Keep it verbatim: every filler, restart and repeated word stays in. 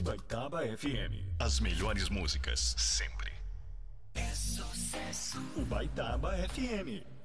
Ubaitaba F M. As melhores músicas, sempre. É sucesso. Ubaitaba F M.